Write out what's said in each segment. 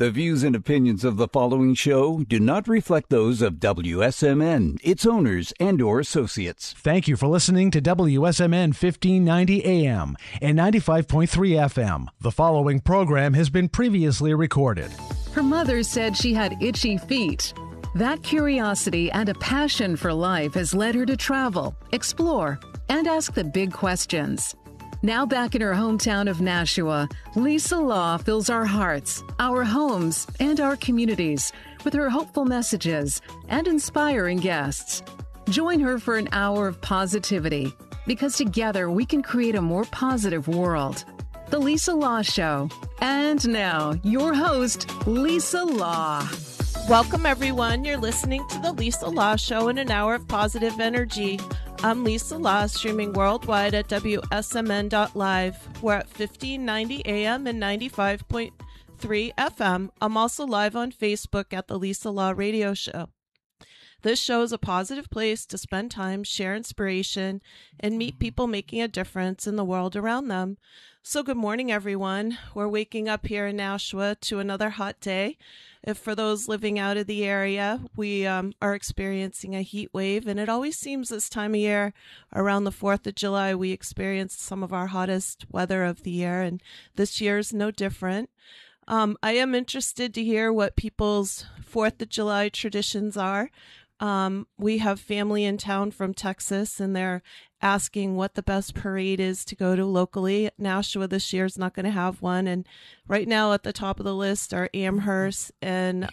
The views and opinions of the following show do not reflect those of WSMN, its owners, and/or associates. Thank you for listening to WSMN 1590 AM and 95.3 FM. The following program has been previously recorded. Her mother said she had itchy feet. That curiosity and a passion for life has led her to travel, explore, and ask the big questions. Now back in her hometown of Nashua, Lisa Law fills our hearts, our homes, and our communities with her hopeful messages and inspiring guests. Join her for an hour of positivity, because together we can create a more positive world. The Lisa Law Show. And now, your host, Lisa Law. Welcome, everyone. You're listening to the Lisa Law Show in an hour of positive energy. I'm Lisa Law, streaming worldwide at WSMN.live. We're at 1590 AM and 95.3 FM. I'm also live on Facebook at the Lisa Law Radio Show. This show is a positive place to spend time, share inspiration, and meet people making a difference in the world around them. So good morning, everyone. We're waking up here in Nashua to another hot day. If for those living out of the area, we are experiencing a heat wave, and it always seems this time of year, around the 4th of July, we experience some of our hottest weather of the year, and this year is no different. I am interested to hear what people's 4th of July traditions are. We have family in town from Texas, and they're asking what the best parade is to go to locally. Nashua this year is not going to have one. And right now at the top of the list are Amherst and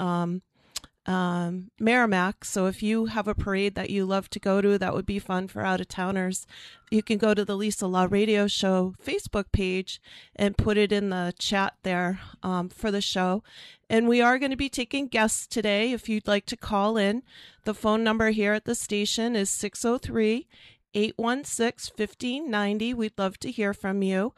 Merrimack. So if you have a parade that you love to go to, that would be fun for out-of-towners, you can go to the Lisa Law Radio Show Facebook page and put it in the chat there for the show. And we are going to be taking guests today. If you'd like to call in, the phone number here at the station is 603-816-1590. We'd love to hear from you.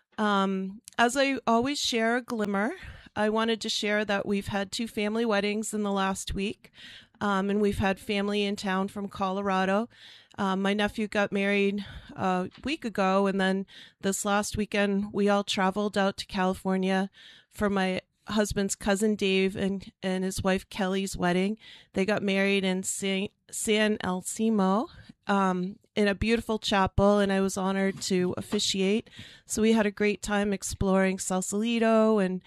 As I always share a glimmer, I wanted to share that we've had 2 family weddings in the last week, and we've had family in town from Colorado. My nephew got married a week ago, and then this last weekend we all traveled out to California for my husband's cousin Dave and his wife Kelly's wedding. They got married in San Elcimo in a beautiful chapel, and I was honored to officiate. So we had a great time exploring Sausalito and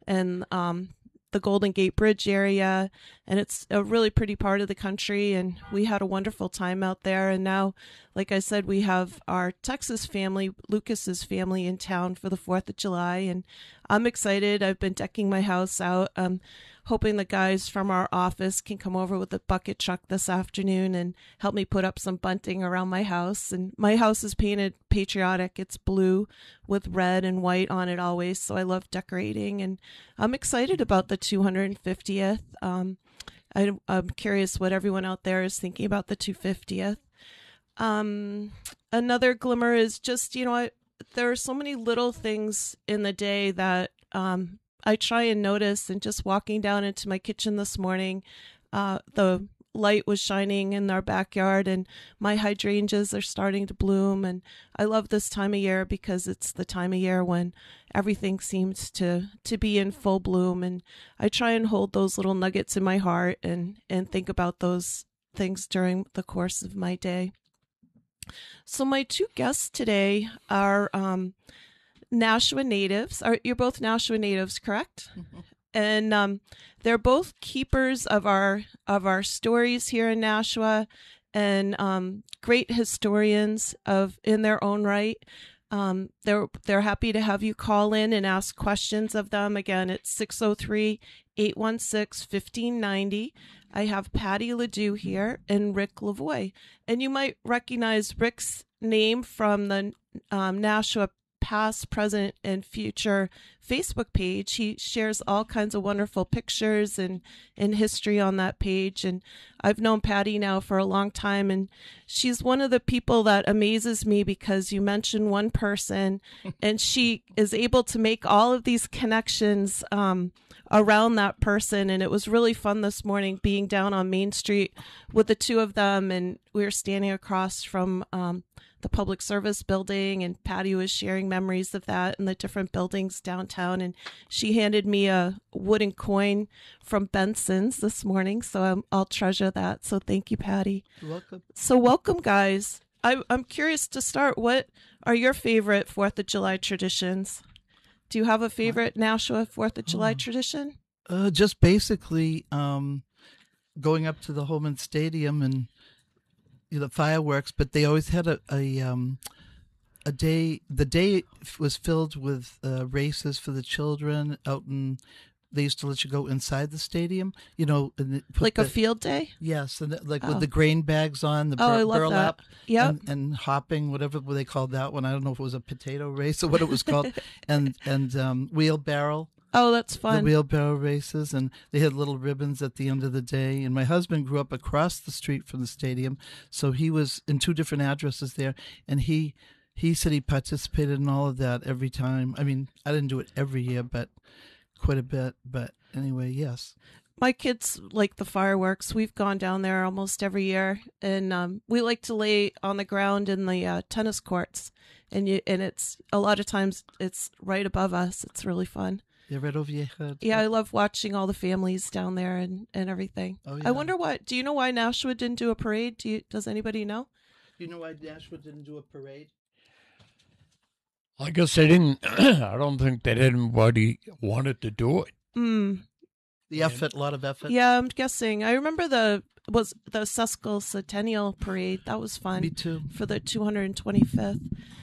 the Golden Gate Bridge area, and it's a really pretty part of the country, and we had a wonderful time out there. And now, like I said, we have our Texas family, Lucas's family, in town for the 4th of July, and I'm excited. I've been decking my house out. Hoping the guys from our office can come over with a bucket truck this afternoon and help me put up some bunting around my house. And my house is painted patriotic. It's blue with red and white on it always, so I love decorating, and I'm excited about the 250th. I'm curious what everyone out there is thinking about the 250th. Another glimmer is just, there are so many little things in the day that I try and notice. And just walking down into my kitchen this morning, the light was shining in our backyard, and my hydrangeas are starting to bloom. And I love this time of year because it's the time of year when everything seems to be in full bloom. And I try and hold those little nuggets in my heart and think about those things during the course of my day. So my 2 guests today are Nashua natives. You're both Nashua natives, correct? Mm-hmm. And they're both keepers of our stories here in Nashua, and great historians in their own right. They're happy to have you call in and ask questions of them. Again, it's 603-816-1590. I have Patty Ledoux here and Rick Lavoie. And you might recognize Rick's name from the Nashua Past, Present, and Future Facebook page. He shares all kinds of wonderful pictures and history on that page. And I've known Patty now for a long time, and she's one of the people that amazes me because you mention one person and she is able to make all of these connections around that person. And it was really fun this morning being down on Main Street with the 2 of them, and we were standing across from the public service building, and Patty was sharing memories of that and the different buildings downtown. And she handed me a wooden coin from Benson's this morning, so I'll treasure that. So thank you, Patty. You're welcome. So welcome, guys. I'm curious to start. What are your favorite 4th of July traditions? Do you have a favorite Nashua 4th of July tradition? Just basically going up to the Holman Stadium and the fireworks, but they always had a day. The day was filled with races for the children out in. They used to let you go inside the stadium, and like a field day. Yes, and with the grain bags on, the I love burlap, yep. and hopping, whatever they called that one. I don't know if it was a potato race or what it was called, and wheelbarrow. Oh, that's fun. The wheelbarrow races, and they had little ribbons at the end of the day. And my husband grew up across the street from the stadium, so he was in 2 different addresses there, and he said he participated in all of that every time. I mean, I didn't do it every year, but quite a bit. But anyway, yes. My kids like the fireworks. We've gone down there almost every year, and we like to lay on the ground in the tennis courts, and it's a lot of times it's right above us. It's really fun. Yeah, right over your head. Yeah, I love watching all the families down there and everything. Oh, yeah. I wonder do you know why Nashua didn't do a parade? Does anybody know? You know why Nashua didn't do a parade? I guess they didn't. I don't think that anybody wanted to do it. The effort, a lot of effort. Yeah, I'm guessing. I remember the Sesquicentennial parade. That was fun. Me too. For the 225th.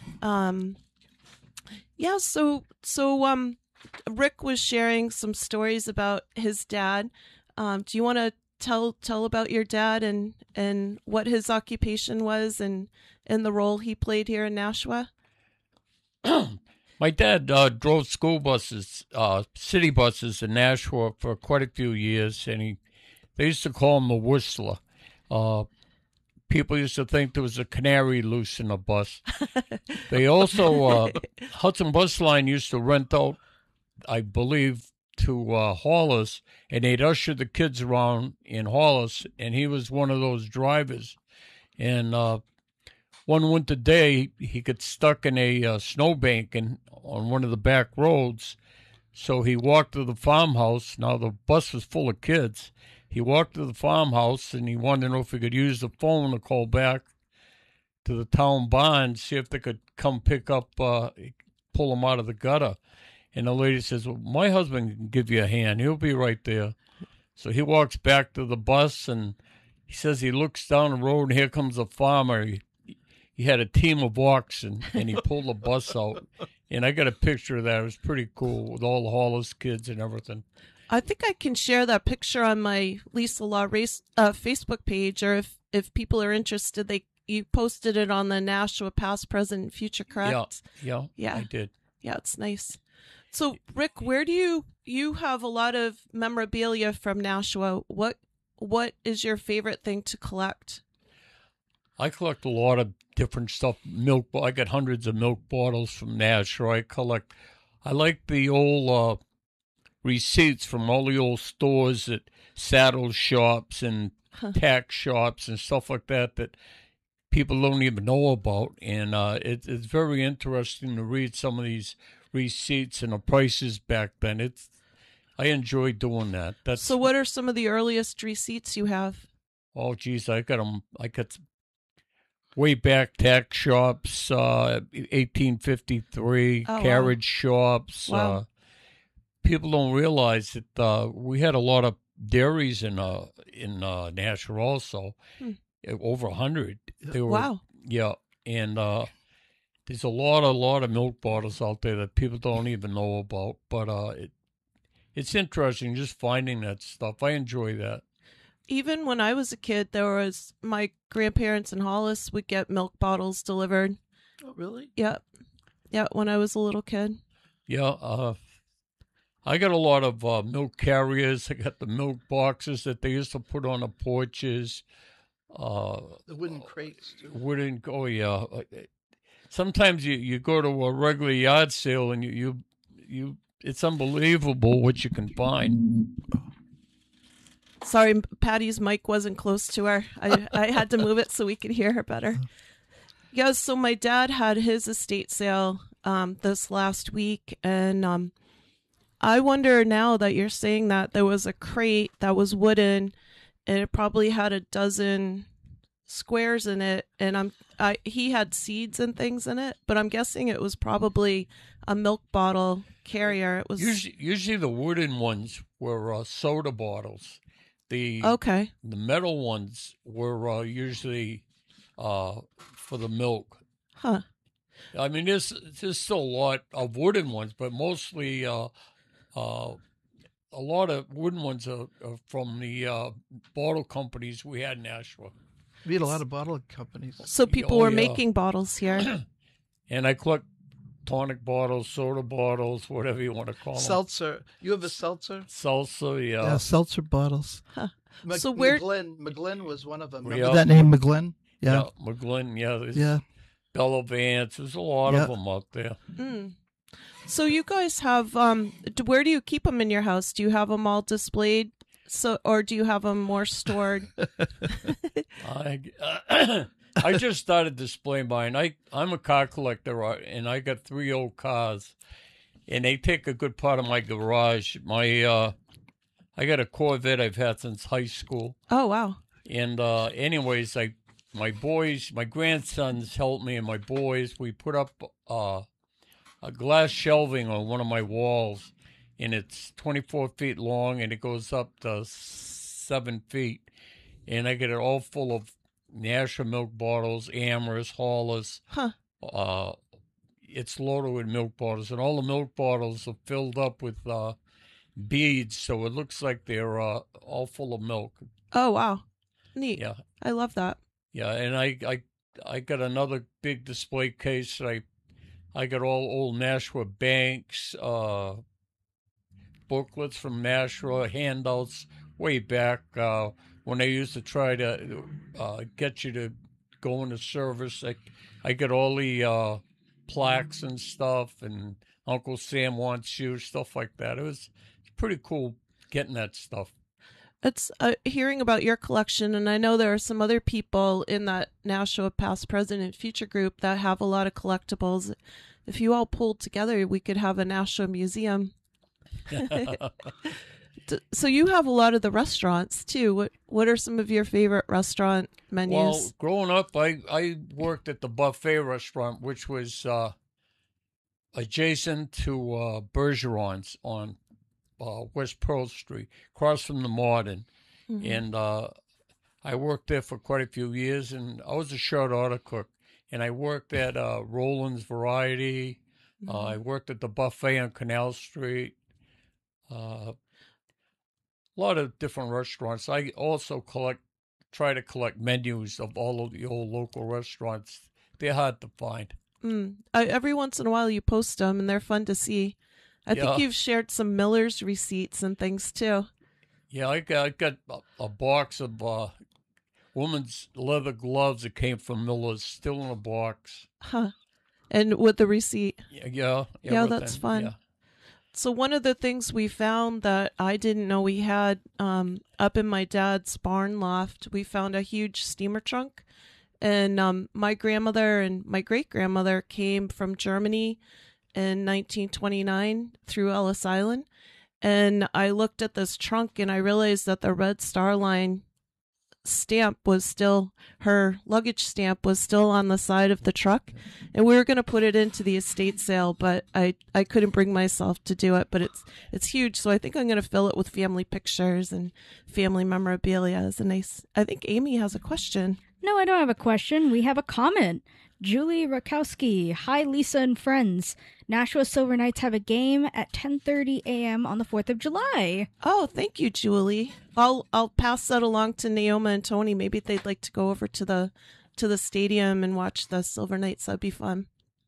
Yeah. So Rick was sharing some stories about his dad. Do you want to tell about your dad and what his occupation was and the role he played here in Nashua? My dad drove school buses, city buses in Nashua for quite a few years, and they used to call him the Whistler. People used to think there was a canary loose in the bus. They also, Hudson Bus Line used to rent out, I believe, to haulers, and they'd usher the kids around in haulers, and he was one of those drivers. And one winter day, he got stuck in a snowbank on one of the back roads, so he walked to the farmhouse. Now, the bus was full of kids. He walked to the farmhouse, and he wanted to know if he could use the phone to call back to the town barn, see if they could come pick up, pull him out of the gutter. And the lady says, well, my husband can give you a hand. He'll be right there. So he walks back to the bus, and he says he looks down the road, and here comes a farmer. He had a team of oxen, and he pulled the bus out. And I got a picture of that. It was pretty cool with all the haulers, kids, and everything. I think I can share that picture on my Lisa Law Race Facebook page, or if people are interested, you posted it on the Nashua Past, Present, Future, correct? Yeah, I did. Yeah, it's nice. So, Rick, where do you have a lot of memorabilia from Nashua? What is your favorite thing to collect? I collect a lot of different stuff. I got hundreds of milk bottles from Nashua. I like the old receipts from all the old stores at saddle shops and tack shops and stuff like that people don't even know about. And it's very interesting to read some of these receipts and the prices back then. I enjoy doing that. So what are some of the earliest receipts you have? Oh, geez, I got them. I got way back tack shops, 1853, carriage shops. Wow. People don't realize that we had a lot of dairies in Nashua also, over 100. Wow. Yeah, and there's a lot of milk bottles out there that people don't even know about. But it's interesting just finding that stuff. I enjoy that. Even when I was a kid, my grandparents in Hollis would get milk bottles delivered. Oh, really? Yep. Yeah, when I was a little kid. Yeah, I got a lot of milk carriers. I got the milk boxes that they used to put on the porches. The wooden crates, too. Oh, yeah. Sometimes you go to a regular yard sale and you it's unbelievable what you can find. Sorry, Patty's mic wasn't close to her. I had to move it so we could hear her better. Yeah, so my dad had his estate sale this last week, and I wonder now that you're saying that there was a crate that was wooden, and it probably had a dozen squares in it, and he had seeds and things in it, but I'm guessing it was probably a milk bottle carrier. It was usually the wooden ones were soda bottles. The metal ones were usually for the milk. Huh. I mean, there's still a lot of wooden ones, but mostly a lot of wooden ones are from the bottle companies we had in Nashua. We had a lot of bottle companies. So people were making bottles here. And I collect tonic bottles, soda bottles, whatever you want to call them. Seltzer. You have a seltzer? Seltzer, yeah. Yeah, seltzer bottles. Huh. So where... McGlynn was one of them. Yeah. Remember that name, McGlynn? Yeah, McGlynn, yeah. Yeah. Bella Vance. There's a lot of them out there. Mm. So you guys have, where do you keep them in your house? Do you have them all displayed? Or do you have them more stored? I just started displaying mine. I'm a car collector, and I got 3 old cars, and they take a good part of my garage. I got a Corvette I've had since high school. Oh, wow. And anyways, my grandsons helped me, and my boys, we put up a glass shelving on one of my walls, and it's 24 feet long, and it goes up to 7 feet. And I get it all full of Nashua milk bottles, Amherst, Haulers. Huh. It's loaded with milk bottles, and all the milk bottles are filled up with beads, so it looks like they're all full of milk. Oh, wow. Neat. Yeah. I love that. Yeah, and I got another big display case that I got all old Nashua banks, booklets from Nashua, handouts way back when they used to try to get you to go into service. I got all the plaques and stuff, and Uncle Sam wants you, stuff like that. It's pretty cool getting that stuff. It's hearing about your collection, and I know there are some other people in that Nashua Past, Present, and Future group that have a lot of collectibles. If you all pulled together, we could have a Nashua museum. So you have a lot of the restaurants too. What are some of your favorite restaurant menus? Well, growing up, I worked at the buffet restaurant, which was adjacent to Bergeron's on West Pearl Street, across from the Modern. Mm-hmm. And I worked there for quite a few years, and I was a short order cook. And I worked at Roland's Variety. Mm-hmm. I worked at the buffet on Canal Street. A lot of different restaurants. I also try to collect menus of all of the old local restaurants. They're hard to find. Every once in a while you post them, and they're fun to see. I think you've shared some Miller's receipts and things, too. Yeah, I got a box of women's leather gloves that came from Miller's, still in a box. Huh. And with the receipt? Yeah, that's fun. Yeah. So one of the things we found that I didn't know we had up in my dad's barn loft, we found a huge steamer trunk. And my grandmother and my great-grandmother came from Germany in 1929 through Ellis Island. And I looked at this trunk and I realized that the Red Star Line stamp was still, her luggage stamp was still on the side of the truck. And we were going to put it into the estate sale, but I couldn't bring myself to do it. But it's huge. So I think I'm going to fill it with family pictures and family memorabilia. I think Amy has a question. No, I don't have a question. We have a comment. Julie Rakowski. Hi, Lisa and friends. Nashua Silver Knights have a game at 10:30 a.m. on the 4th of July. Oh, thank you, Julie. I'll pass that along to Naoma and Tony. Maybe they'd like to go over to the stadium and watch the Silver Knights. That'd be fun.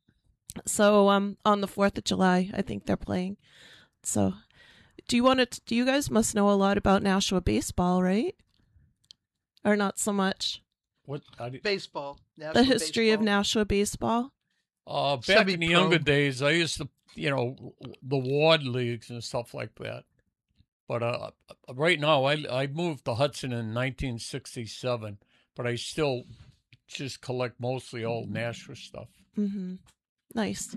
So on the 4th of July, I think they're playing. So do you guys must know a lot about Nashua baseball, right? Or not so much? What? Baseball. Nashua the history baseball. Of Nashua baseball? Back in the younger days, I used to, the ward leagues and stuff like that. But right now, I moved to Hudson in 1967, but I still just collect mostly old Nashua stuff. Mm-hmm. Nice.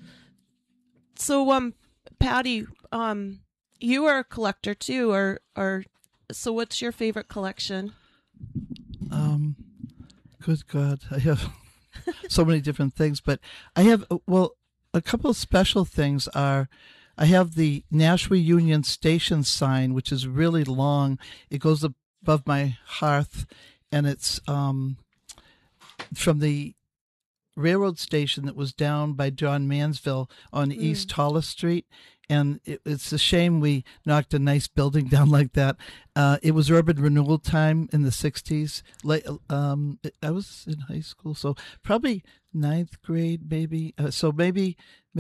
So, Patty, you are a collector too, or so what's your favorite collection? Good God, I have so many different things, but I have, a couple of special things are, I have the Nashua Union Station sign, which is really long. It goes above my hearth, and it's from the railroad station that was down by John Mansville on East Hollis Street. And it's a shame we knocked a nice building down like that. It was urban renewal time in the 60s. I was in high school, so probably 9th grade, maybe. So maybe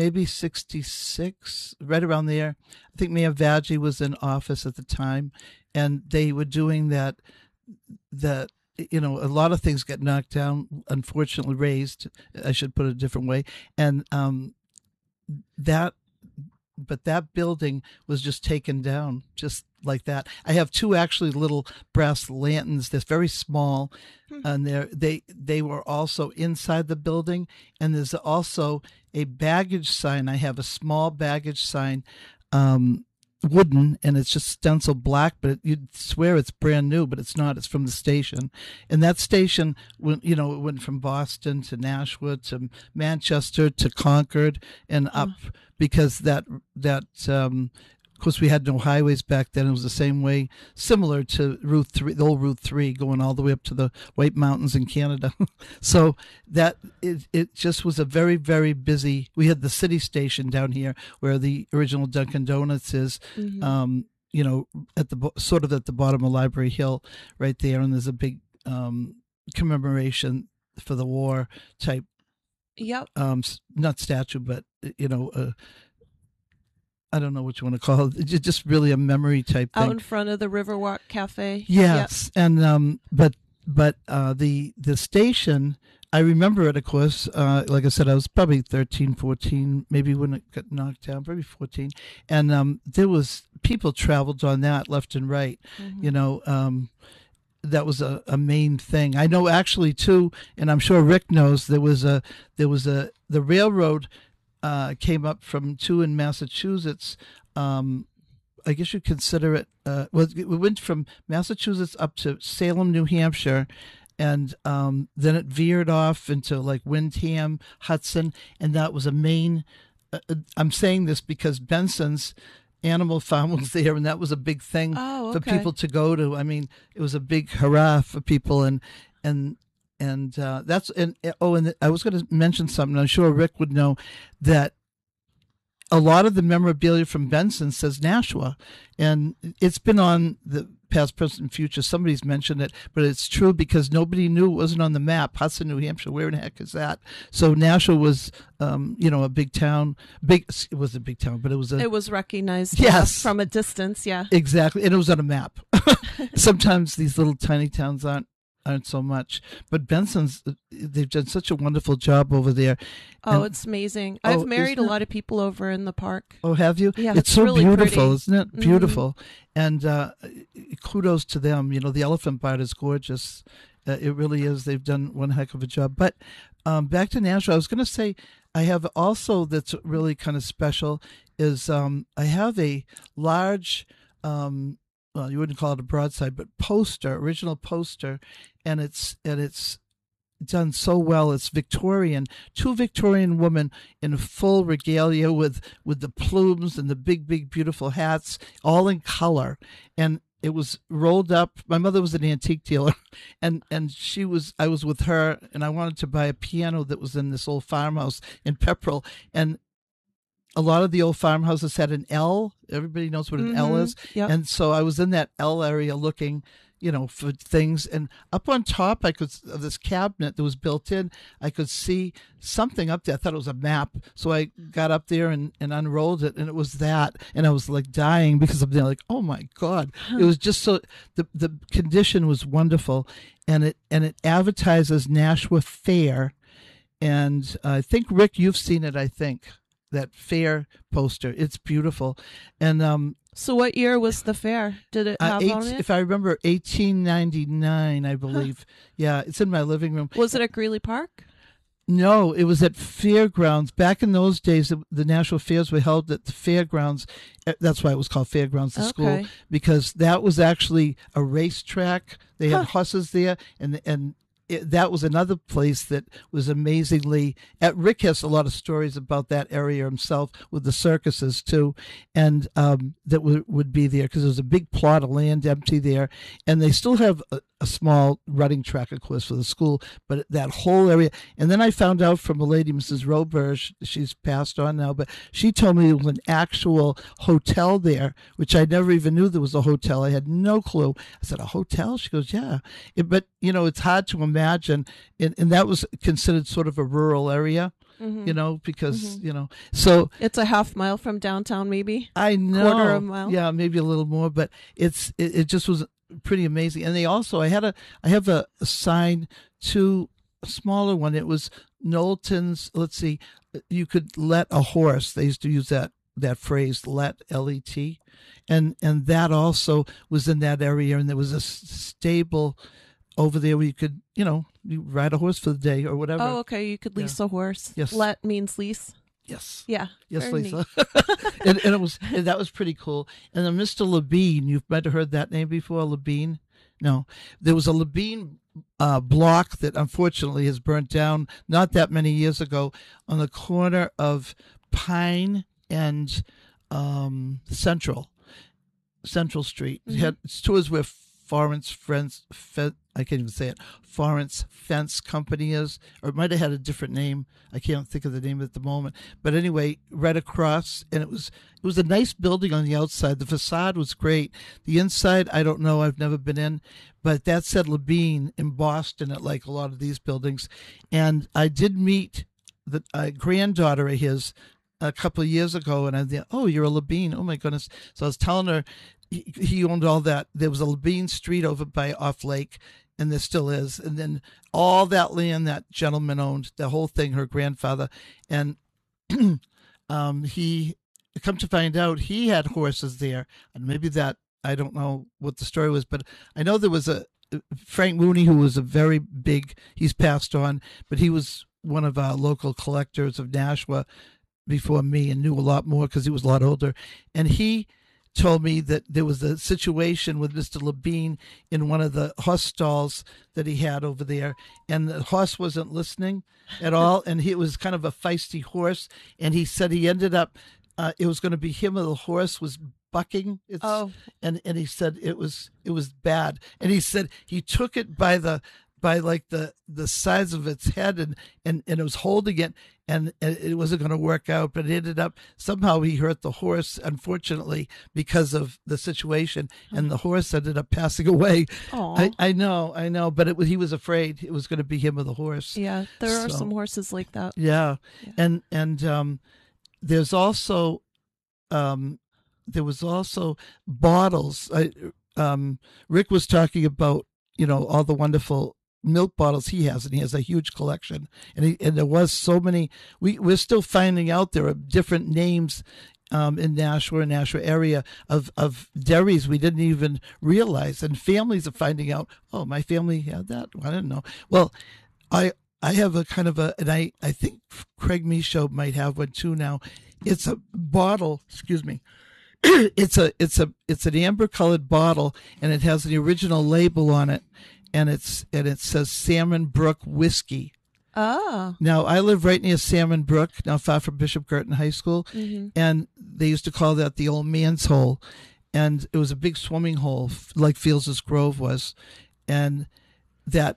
66, right around there. I think Mayor Vaggi was in office at the time, and they were doing that. A lot of things got knocked down, unfortunately raised, I should put it a different way. And but that building was just taken down, just like that. I have two actually little brass lanterns. They're very small, and they were also inside the building. And there's also a baggage sign. I have a small baggage sign, wooden, and it's just stencil black, but you'd swear it's brand new, but it's not. It's from the station. And that station, it went from Boston to Nashua to Manchester to Concord and up, because that of course, we had no highways back then. It was the same way, similar to Route 3, the old Route 3, going all the way up to the White Mountains in Canada. So that it just was a very, very busy. We had the city station down here where the original Dunkin' Donuts is. At the bottom of Library Hill, right there, and there's a big commemoration for the war type. Yep. Not statue, but I don't know what you want to call it. It's just really a memory type thing. Out in front of the Riverwalk Cafe. Yes, yep. And but the station, I remember it, of course. Like I said, I was probably 13, 14, maybe when it got knocked down, probably 14. And there was people traveled on that left and right. That was a main thing. I know actually too, and I'm sure Rick knows, the railroad came up from in Massachusetts. I guess you consider it. We went from Massachusetts up to Salem, New Hampshire, and then it veered off into like Windham, Hudson, and that was a main. I'm saying this because Benson's Animal Farm was there, and that was a big thing for people to go to. I mean, it was a big hurrah for people, and that's and I was going to mention something. I'm sure Rick would know that a lot of the memorabilia from Benson says Nashua, and it's been on the past, present, and future. Somebody's mentioned it, but it's true because nobody knew. It wasn't on the map. Hudson, New Hampshire, where in the heck is that? So Nashua was, a big town. It was a big town, but it was recognized from a distance. Yeah, exactly, and it was on a map. Sometimes these little tiny towns aren't so much, but they've done such a wonderful job over there. It's amazing. I've married a lot of people over in the park. Oh, have you? Yeah, it's so really beautiful, pretty. Isn't it? Beautiful. And kudos to them. The elephant bite is gorgeous. It really is. They've done one heck of a job. But back to Nashua, I was going to say, I have also that's really kind of special is I have a large, well, you wouldn't call it a broadside, but original poster, and it's done so well. It's Victorian, two Victorian women in full regalia with the plumes and the big, big, beautiful hats, all in color. And it was rolled up. My mother was an antique dealer, and I was with her, and I wanted to buy a piano that was in this old farmhouse in Pepperell, and a lot of the old farmhouses had an L. Everybody knows what an L is. Yep. And so I was in that L area looking, for things. And up on top, of this cabinet that was built in, I could see something up there. I thought it was a map. So I got up there and unrolled it, and it was that. And I was like dying because I'm there like, oh my God. It was just so, the condition was wonderful. And it advertises Nashua Fair. And I think, Rick, you've seen it, I think. That fair poster. It's beautiful. And So what year was the fair? Did it have on it? If I remember, 1899, I believe. Yeah, it's in my living room. Was it at Greeley Park? No, it was at fairgrounds. Back in those days, the national fairs were held at the fairgrounds. That's why it was called Fairgrounds, the school, because that was actually a racetrack. They had horses there, and that was another place that was amazingly. Rick has a lot of stories about that area himself with the circuses too, and that would be there because there was a big plot of land empty there, and they still have a small running track, of course, for the school, but that whole area. And then I found out from a lady, Mrs. Roberge, she's passed on now, but she told me there was an actual hotel there, which I never even knew there was a hotel. I had no clue. I said, a hotel? She goes, yeah. But, it's hard to imagine. And that was considered sort of a rural area. Mm-hmm. Because, so. It's a half mile from downtown, maybe? I know. Quarter of a mile? Yeah, maybe a little more, but it just was pretty amazing. And they also, I have a sign to a smaller one. It was Knowlton's, let's see, you could let a horse. They used to use that phrase, let, L-E-T. And that also was in that area. And there was a stable over there where you could, you ride a horse for the day or whatever. Oh, okay. You could lease a horse. Yes. Let means lease. Yes. Yeah. Yes, Lisa. and that was pretty cool. And then Mr. Labine, you might have heard that name before, Labine? No. There was a Labine block that unfortunately has burnt down not that many years ago on the corner of Pine and Central Street. Mm-hmm. It's towards where Florence Fence Company is, or it might have had a different name. I can't think of the name at the moment. But anyway, right across, and it was a nice building on the outside. The facade was great. The inside, I don't know. I've never been in, but that said Labine in Boston at like a lot of these buildings. And I did meet the granddaughter of his a couple of years ago, and I thought, oh, you're a Labine. Oh my goodness. So I was telling her, he owned all that. There was a Labine Street over by Off Lake, and there still is. And then all that land that gentleman owned, the whole thing, her grandfather. And he, come to find out, he had horses there. And maybe that, I don't know what the story was, but I know there was a Frank Mooney, who was a very big, he's passed on, but he was one of our local collectors of Nashua before me and knew a lot more because he was a lot older. And he told me that there was a situation with Mr. Labine in one of the horse stalls that he had over there, and the horse wasn't listening at all, and he was kind of a feisty horse, and he said he ended up, it was going to be him, or the horse was bucking. And he said it was bad, and he said he took it by like the size of its head and it was holding it, and it wasn't going to work out, but it ended up, somehow he hurt the horse, unfortunately, because of the situation, and the horse ended up passing away. I know, but he was afraid it was going to be him or the horse. Yeah, there are some horses like that. Yeah. And there's also, there was also bottles. Rick was talking about, all the wonderful milk bottles he has, and he has a huge collection, and there was so many. We're still finding out there are different names in Nashua area of dairies we didn't even realize, and families are finding out, oh, my family had that. I didn't know. Well, I have a kind of and I think Craig Michaud might have one too now. It's a bottle, excuse me. It's an amber colored bottle, and it has the original label on it. And it says Salmon Brook Whiskey. Oh. Now, I live right near Salmon Brook, not far from Bishop Girton High School. Mm-hmm. And they used to call that the old man's hole. And it was a big swimming hole, like Fields' Grove was. And that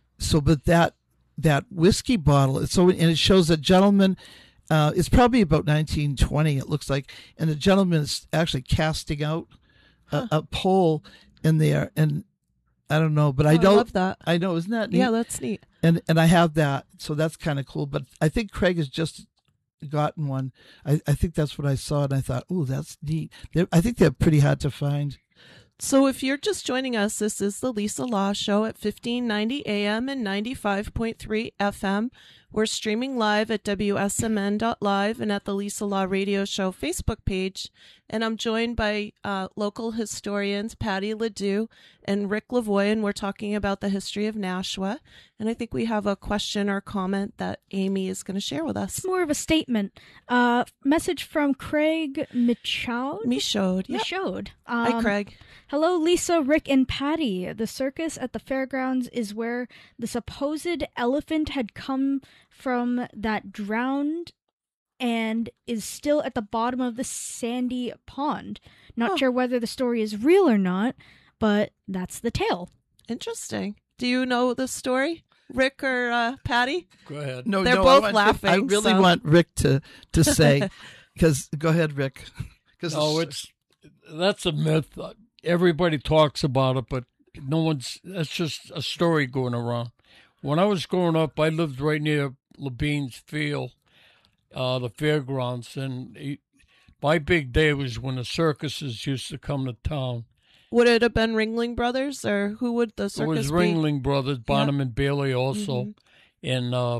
whiskey bottle, and it shows a gentleman, it's probably about 1920, it looks like. And the gentleman is actually casting out a pole in there. And I don't know, but I love that. I know, isn't that neat? Yeah, that's neat. And I have that, so that's kind of cool. But I think Craig has just gotten one. I think that's what I saw, and I thought, oh, that's neat. I think they're pretty hard to find. So if you're just joining us, this is the Lisa Law Show at 1590 AM and 95.3 FM. We're streaming live at WSMN.live and at the Lisa Law Radio Show Facebook page. And I'm joined by local historians Patty Ledoux and Rick Lavoie, and we're talking about the history of Nashua. And I think we have a question or comment that Amy is going to share with us. It's more of a statement. Message from Craig Michaud. Michaud. Yep. Michaud. Hi, Craig. Hello, Lisa, Rick, and Patty. The circus at the fairgrounds is where the supposed elephant had come from that drowned and is still at the bottom of the sandy pond. Not sure whether the story is real or not, but that's the tale. Interesting. Do you know the story, Rick or Patty? Go ahead. No, They're both I laughing. I really so. want Rick to say, because go ahead, Rick. No, that's a myth. Everybody talks about it, but that's just a story going around. When I was growing up, I lived right near Levine's Field, the fairgrounds, and my big day was when the circuses used to come to town. Would it have been Ringling Brothers, or who would the circus be? It was Ringling Brothers, Bonham and Bailey also. Mm-hmm. And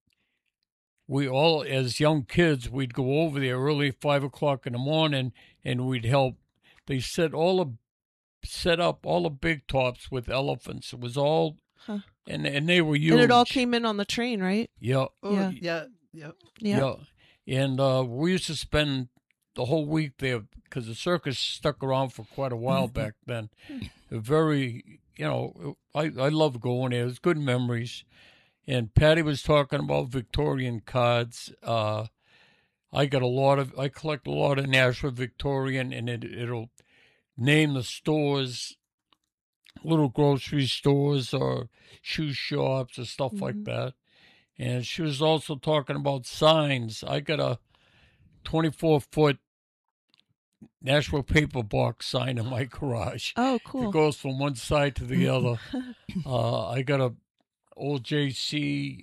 we all, as young kids, we'd go over there early, 5 o'clock in the morning, and we'd help. They set up all the big tops with elephants. It was all, and they were huge. And it all came in on the train, right? Yeah. Oh, yeah. Yeah. And we used to spend the whole week there because the circus stuck around for quite a while back then. Very, I love going there. It was good memories. And Patty was talking about Victorian cards. I collect a lot of Nashua Victorian, and it'll name the stores, little grocery stores or shoe shops or stuff like that. And she was also talking about signs. I got a 24-foot Nashua paper box sign in my garage. Oh, cool. It goes from one side to the other. I got a old JC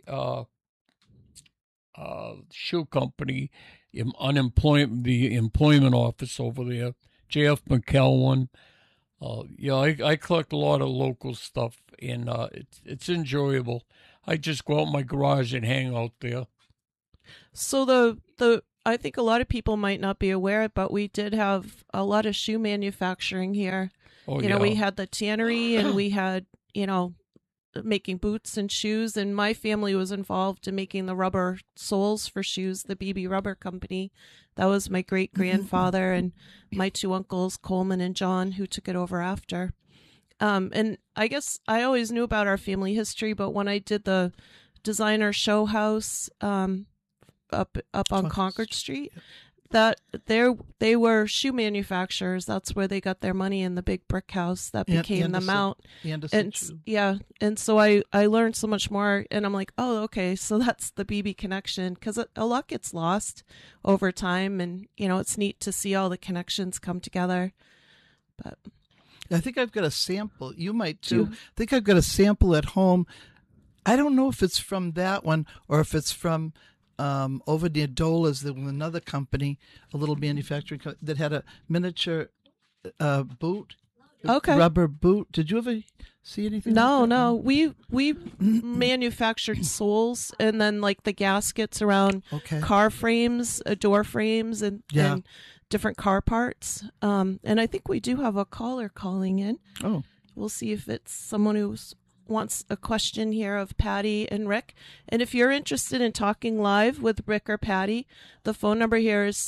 shoe company, the employment office over there, J.F. McKelwan. I collect a lot of local stuff, and it's enjoyable. I just go out in my garage and hang out there. So I think a lot of people might not be aware, but we did have a lot of shoe manufacturing here. Oh, we had the tannery, and we had, making boots and shoes, and my family was involved in making the rubber soles for shoes, the BB Rubber Company. That was my great-grandfather and my two uncles, Coleman and John, who took it over after. And I guess I always knew about our family history, but when I did the designer show house up on Concord Street, that they were shoe manufacturers. That's where they got their money in the big brick house that became the Mount. And so I learned so much more, and I'm like, oh, okay, so that's the BB connection, because a lot gets lost over time, and it's neat to see all the connections come together. But I think I've got a sample. You might too. I think I've got a sample at home. I don't know if it's from that one or if it's from over near Dola's, there was another company, a little manufacturing that had a miniature boot, rubber boot. Did you ever see anything? No. We manufactured soles, and then like the gaskets around car frames, door frames, and different car parts. And I think we do have a caller calling in. Oh, we'll see if it's someone who's wants a question here of Patty and Rick. And if you're interested in talking live with Rick or Patty, the phone number here is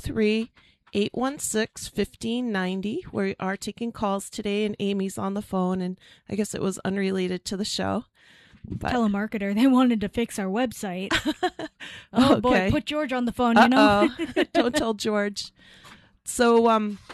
603-816-1590. We are taking calls today, and Amy's on the phone, and I guess it was unrelated to the show. But telemarketer, they wanted to fix our website. Oh, boy, put George on the phone, Don't tell George. So,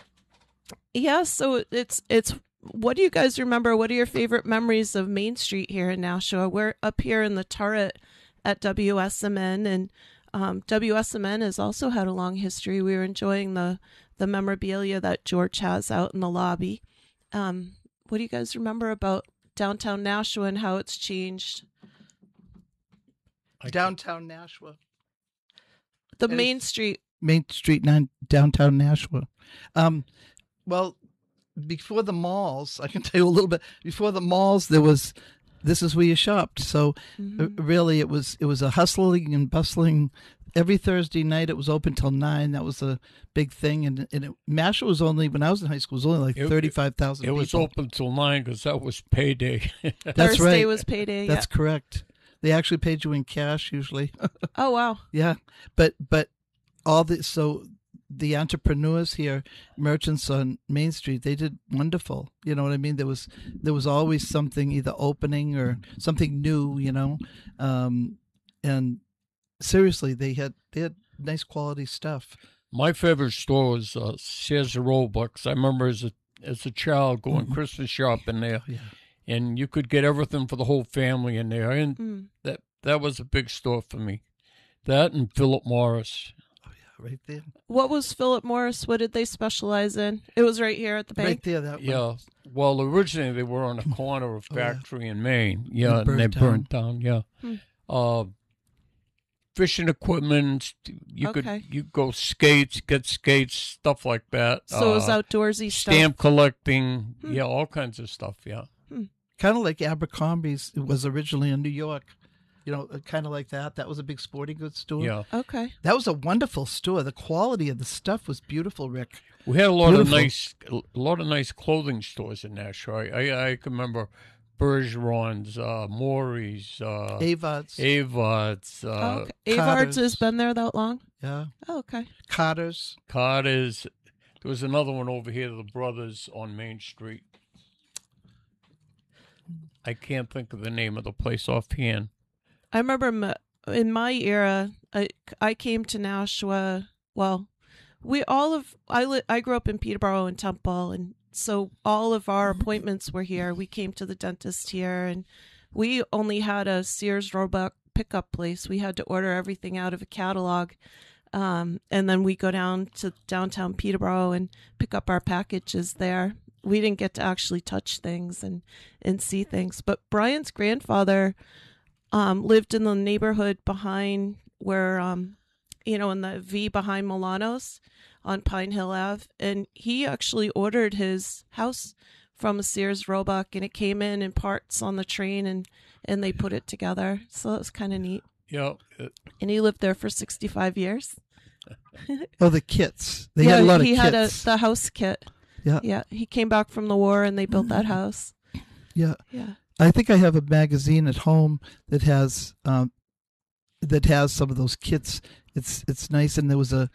so it's what do you guys remember? What are your favorite memories of Main Street here in Nashua? We're up here in the turret at WSMN, and WSMN has also had a long history. We were enjoying the memorabilia that George has out in the lobby. What do you guys remember about downtown Nashua and how it's changed? Downtown Nashua. Main Street, downtown Nashua. Well, before the malls, I can tell you a little bit. Before the malls, there was this is where you shopped. So really, it was a hustling and bustling. Every Thursday night, it was open till 9. That was a big thing. And Nashua was only, when I was in high school, it was only like 35,000 people. It was open till 9 because that was payday. That's Thursday right. was payday. That's correct. They actually paid you in cash usually. Oh, wow. Yeah, but the entrepreneurs here, merchants on Main Street, they did wonderful. You know what I mean? There was always something either opening or something new. And seriously, they had nice quality stuff. My favorite store was Sears Roebuck. I remember as a child going Christmas shopping there, and you could get everything for the whole family in there. And that was a big store for me. That and Philip Morris. Right there. What was Philip Morris? What did they specialize in? It was right here at the bank. Right there, that one. Yeah. Well, originally they were on the corner of Factory and Main. Yeah, It and they burnt down. Yeah. Fishing equipment. You could go skates, get skates, stuff like that. So it was outdoorsy stuff. Stamp collecting. Yeah, all kinds of stuff. Yeah. Kind of like Abercrombie's. It was originally in New York. Kind of like that. That was a big sporting goods store. Yeah. Okay. That was a wonderful store. The quality of the stuff was beautiful, Rick. We had a lot of nice clothing stores in Nashua. I can remember Bergeron's, Maury's, Avard's. Okay. Avard's has been there that long? Yeah. Oh, okay. Carter's. There was another one over here, the Brothers on Main Street. I can't think of the name of the place offhand. I remember in my era, I came to Nashua. Well, I grew up in Peterborough and Temple, and so all of our appointments were here. We came to the dentist here, and we only had a Sears Roebuck pickup place. We had to order everything out of a catalog, and then we go down to downtown Peterborough and pick up our packages there. We didn't get to actually touch things and see things. But Brian's grandfather lived in the neighborhood behind where, in the V behind Milano's on Pine Hill Ave. And he actually ordered his house from a Sears Roebuck, and it came in parts on the train, and they put it together. So it was kind of neat. Yeah. And he lived there for 65 years. Oh, the kits. They had a lot of kits. He had the house kit. Yeah. Yeah. He came back from the war, and they built that house. Yeah. Yeah. I think I have a magazine at home that has some of those kits. It's nice, and there was a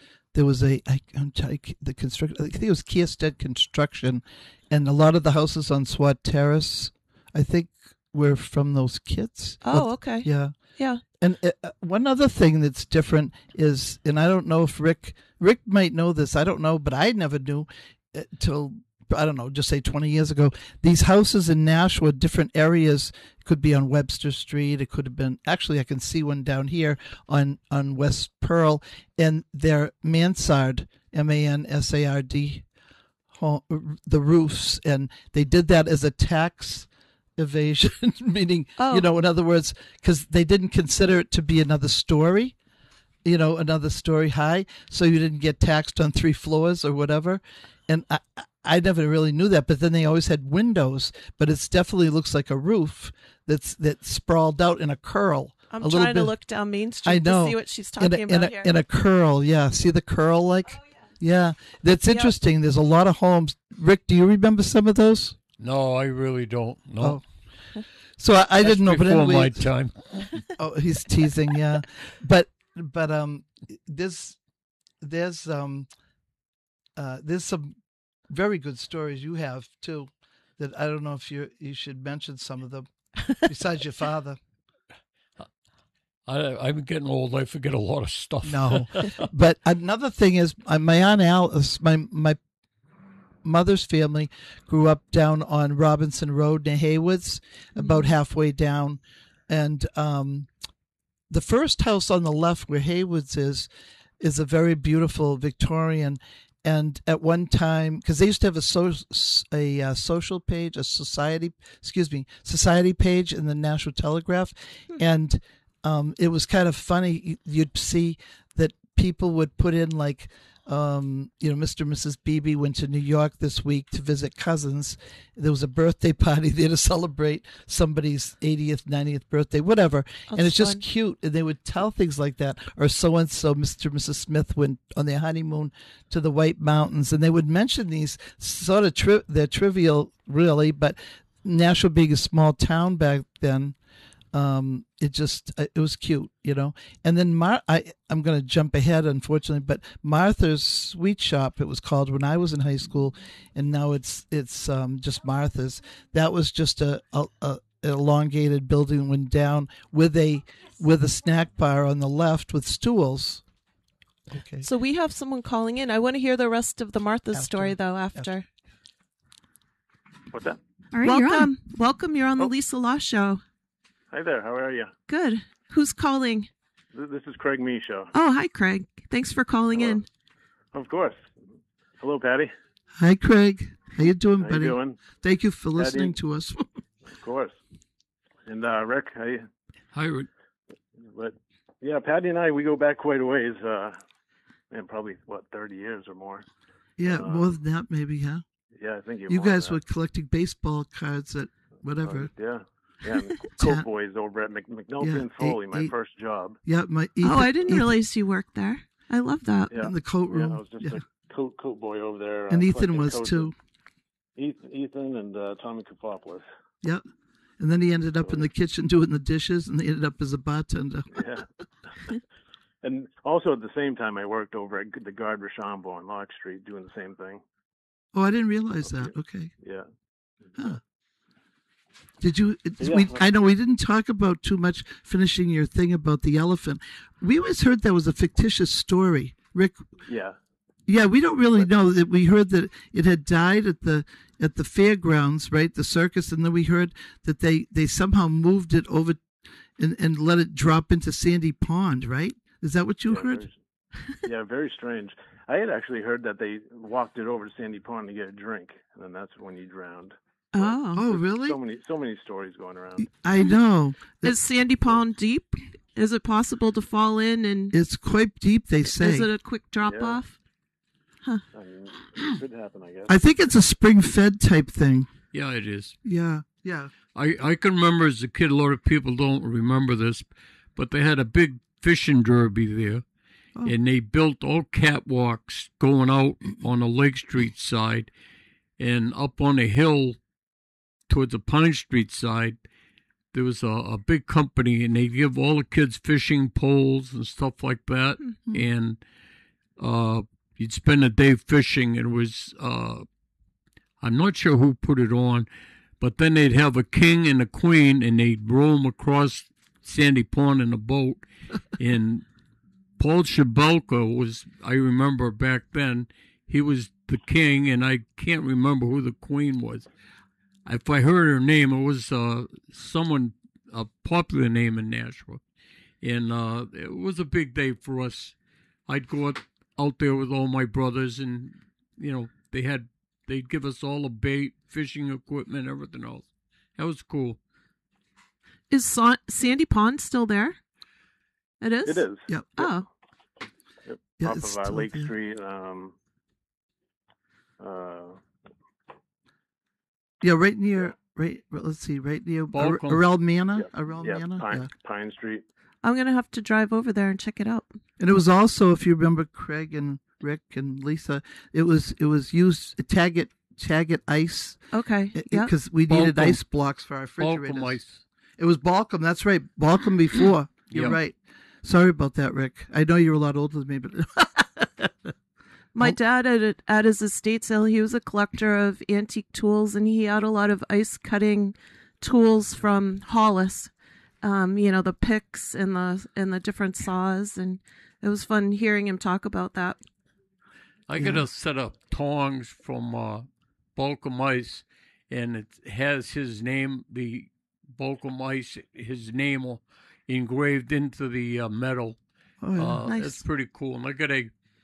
the construction. I think it was Kierstead Construction, and a lot of the houses on Swat Terrace, I think, were from those kits. Oh, okay. Yeah. Yeah. And one other thing that's different is, and I don't know if Rick might know this. I don't know, but I never knew till, I don't know, just say 20 years ago. These houses in Nashua, different areas, could be on Webster Street. It could have been, actually, I can see one down here on West Pearl, and they're mansard, MANSARD, the roofs, and they did that as a tax evasion, meaning, in other words, because they didn't consider it to be another story, another story high, so you didn't get taxed on 3 floors or whatever. And I never really knew that, but then they always had windows, but it definitely looks like a roof that's sprawled out in a curl. I'm trying to look down Main Street to see what she's talking about here. In a curl, yeah. See the curl, like? Yeah. That's interesting. There's a lot of homes. Rick, do you remember some of those? No, I really don't. No. Oh. So I didn't know, but anyway. Before my time. Oh, he's teasing, yeah. But there's some very good stories you have too, that I don't know if you should mention some of them besides your father. I'm getting old. I forget a lot of stuff. No, but another thing is my Aunt Alice, my mother's family grew up down on Robinson Road near Haywoods, about halfway down, and the first house on the left where Haywoods is a very beautiful Victorian. And at one time, because they used to have a social page, society page in the Nashua Telegraph, and it was kind of funny. You'd see that people would put in like Mr. and Mrs. Beebe went to New York this week to visit cousins. There was a birthday party there to celebrate somebody's 80th, 90th birthday, whatever. And it's just cute. And they would tell things like that. Or so-and-so, Mr. and Mrs. Smith went on their honeymoon to the White Mountains. And they would mention these sort of, they're trivial, really, but Nashua being a small town back then, it was cute, And then I'm going to jump ahead, unfortunately, but Martha's Sweet Shop, it was called when I was in high school, and now it's just Martha's. That was just a elongated building, went down with a snack bar on the left with stools. Okay. So we have someone calling in. I want to hear the rest of the Martha's story, though, after. What's that? All right, you're on. Welcome. You're on the Lisa Law Show. Hi there. How are you? Good. Who's calling? This is Craig Misho. Oh, hi, Craig. Thanks for calling in. Of course. Hello, Patty. Hi, Craig. How you doing, How buddy? you doing? Thank you for listening to us. Of course. And Rick, how you? Hi, Rick. But yeah, Patty and I, we go back quite a ways. And probably 30 years or more. Yeah, more than that, maybe, huh? Yeah, I think you guys were collecting baseball cards at whatever. Yeah. Yeah, and Coat Boys over at McNulty and Foley, my first job. Yeah, I didn't realize you worked there. I love that. Yeah. In the coat room. Yeah, I was just a coat boy over there. And Ethan was too. Ethan and Tommy Kofopoulos. Yep. And then he ended up in the kitchen doing the dishes, and he ended up as a bartender. Yeah. And also at the same time, I worked over at the Guard Rochambeau on Lock Street doing the same thing. Oh, I didn't realize that. Okay. Yeah. Huh. Did you? I know we didn't talk about too much finishing your thing about the elephant. We always heard that was a fictitious story, Rick. Yeah. Yeah, we don't really know that. We heard that it had died at the fairgrounds, right, the circus, and then we heard that they somehow moved it over and let it drop into Sandy Pond, right? Is that what you heard? Very strange. I had actually heard that they walked it over to Sandy Pond to get a drink, and then that's when he drowned. Oh, really? So many stories going around. I know. Is Sandy Pond deep? Is it possible to fall in? And it's quite deep, they say. Is it a quick drop off? Huh. I mean, it could happen, I guess. I think it's a spring-fed type thing. Yeah, it is. Yeah. I can remember as a kid, a lot of people don't remember this, but they had a big fishing derby there, and they built all catwalks going out on the Lake Street side, and up on a hill towards the Pine Street side, there was a big company, and they give all the kids fishing poles and stuff like that, and you'd spend a day fishing. It was, I'm not sure who put it on, but then they'd have a king and a queen, and they'd row them across Sandy Pond in a boat, and Paul Shabelka was, I remember back then, he was the king, and I can't remember who the queen was. If I heard her name, it was someone, a popular name in Nashua. And it was a big day for us. I'd go out there with all my brothers, and, they'd give us all the bait, fishing equipment, everything else. That was cool. Is Sandy Pond still there? It is? It is. Yep. Oh. Yep. Yeah, off of Lake Street. Yeah, right near, right near Arel Manor. Pine Street. I'm going to have to drive over there and check it out. And it was also, if you remember, Craig and Rick and Lisa, it was used Taggart ice. Okay. Yeah. Because we needed ice blocks for our refrigerators. Balcom ice. It was Balcom. That's right. Balcom before. You're right. Sorry about that, Rick. I know you're a lot older than me, but my dad at his estate sale, he was a collector of antique tools, and he had a lot of ice cutting tools from Hollis. The picks and the different saws, and it was fun hearing him talk about that. I got a set of tongs from Balcom Ice, and it has his name, the Balcom Ice, his name engraved into the metal. Oh, yeah. Nice. That's pretty cool. And I got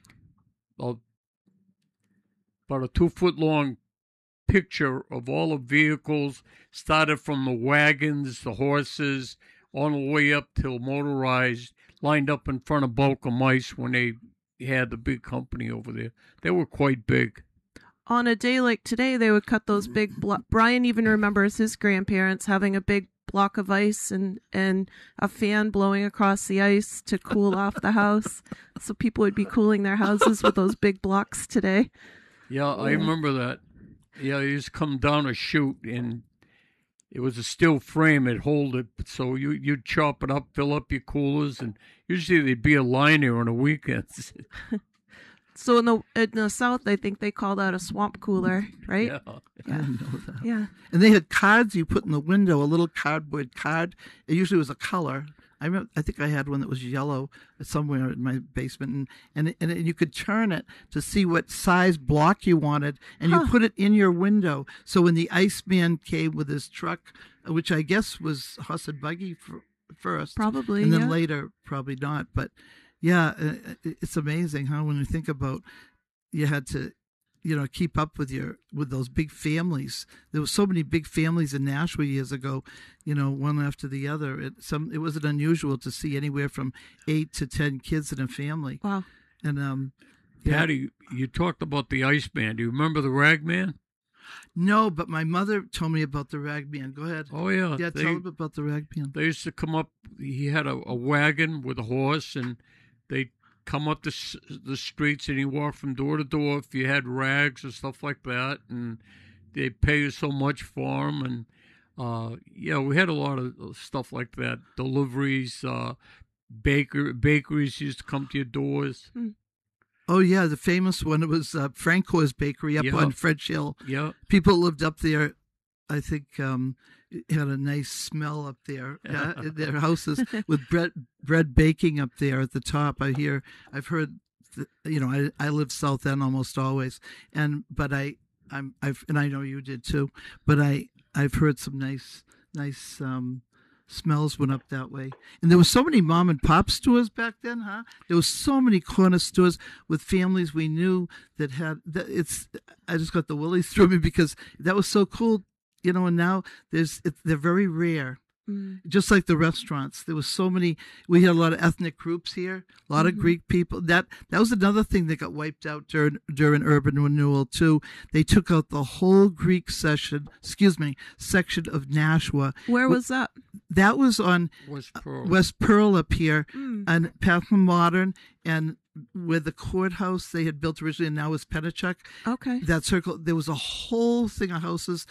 about a 2-foot long picture of all the vehicles, started from the wagons, the horses, on the way up till motorized, lined up in front of Balcom Ice when they had the big company over there. They were quite big. On a day like today, they would cut those big Brian even remembers his grandparents having a big block of ice and a fan blowing across the ice to cool off the house. So people would be cooling their houses with those big blocks today. Yeah, I remember that. Yeah, you just come down a chute, and it was a steel frame. It'd hold it. So you'd chop it up, fill up your coolers, and usually there'd be a line there on the weekends. So in the South, I think they call that a swamp cooler, right? Yeah. I didn't know that. Yeah. And they had cards you put in the window, a little cardboard card. It usually was a color. I think I had one that was yellow somewhere in my basement, and you could turn it to see what size block you wanted, and you put it in your window. So when the Iceman came with his truck, which I guess was horse and buggy first, Probably, and then yeah. later probably not, but yeah, it's amazing how when you think about you had to, keep up with those big families. There were so many big families in Nashua years ago, one after the other. It wasn't unusual to see anywhere from 8 to 10 kids in a family. Wow. And Patty, you talked about the Iceman. Do you remember the Ragman? No, but my mother told me about the Ragman. Go ahead. Oh, yeah. Yeah, tell them about the Ragman. They used to come up. He had a wagon with a horse, and they'd come up the streets, and he'd walk from door to door if you had rags or stuff like that, and they'd pay you so much for them. And, we had a lot of stuff like that. Deliveries, bakeries used to come to your doors. Oh, yeah, the famous one, it was Franco's Bakery up on French Hill. Yeah. People lived up there, I think, had a nice smell up there in their houses with bread baking up there at the top. I've heard, I live South End almost always, but I know you did too, but I've heard some nice smells went up that way. And there were so many mom and pop stores back then, huh? There was so many corner stores with families we knew that had I just got the willies through me because that was so cool, and now they're very rare. Just like the restaurants, there was so many. We had a lot of ethnic groups here, a lot of Greek people. That was another thing that got wiped out during urban renewal too. They took out the whole Greek section of Nashua. Where was that? That was on West Pearl up here, and Pathum Modern, and where the courthouse they had built originally, and now is Pennachuck. Okay. That circle, there was a whole thing of houses